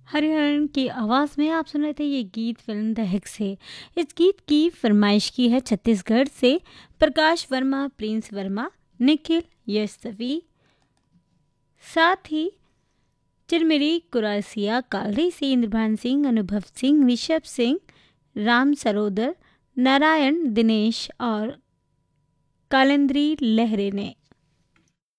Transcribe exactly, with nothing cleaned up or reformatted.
हरिहरन की आवाज़ में आप सुन रहे थे ये गीत फिल्म दहक से। इस गीत की फरमाइश की है छत्तीसगढ़ से प्रकाश वर्मा, प्रिंस वर्मा, निखिल, यश सवी, साथ ही चिरमिरी कुरासिया कालरी से इंद्रभान सिंह, अनुभव सिंह, ऋषभ सिंह, राम सरोदर, नारायण, दिनेश और कालिंद्री लहरे ने।